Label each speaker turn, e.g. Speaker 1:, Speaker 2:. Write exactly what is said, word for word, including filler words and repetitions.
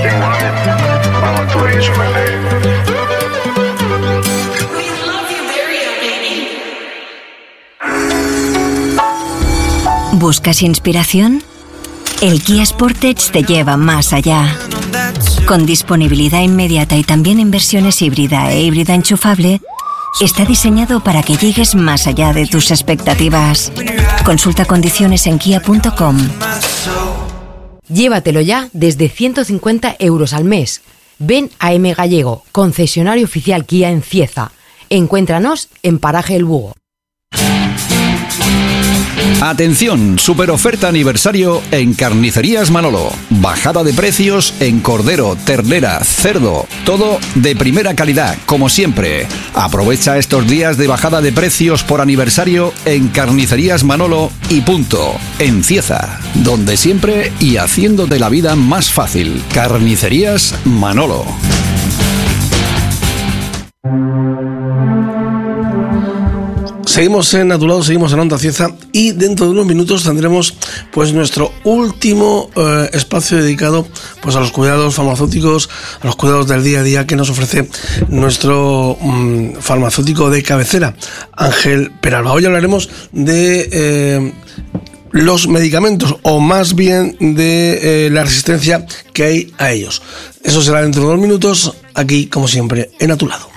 Speaker 1: Vamos, tú eres una ley.
Speaker 2: ¿Buscas inspiración? El Kia Sportage te lleva más allá. Con disponibilidad inmediata y también en versiones híbrida e híbrida enchufable, está diseñado para que llegues más allá de tus expectativas. Consulta condiciones en kia punto com.
Speaker 3: Llévatelo ya desde ciento cincuenta euros al mes. Ven a M Gallego, concesionario oficial Kia en Cieza. Encuéntranos en Paraje El Bugo.
Speaker 4: Atención, super oferta aniversario en Carnicerías Manolo. Bajada de precios en cordero, ternera, cerdo, todo de primera calidad, como siempre. Aprovecha estos días de bajada de precios por aniversario en Carnicerías Manolo y punto. En Cieza, donde siempre y haciéndote la vida más fácil. Carnicerías Manolo.
Speaker 5: Seguimos en A Tu Lado, seguimos en Onda Cieza y dentro de unos minutos tendremos pues nuestro último eh, espacio dedicado pues a los cuidados farmacéuticos, a los cuidados del día a día que nos ofrece nuestro mmm, farmacéutico de cabecera, Ángel Peralba. Hoy hablaremos de eh, los medicamentos o más bien de eh, la resistencia que hay a ellos. Eso será dentro de unos minutos aquí como siempre en A Tu Lado.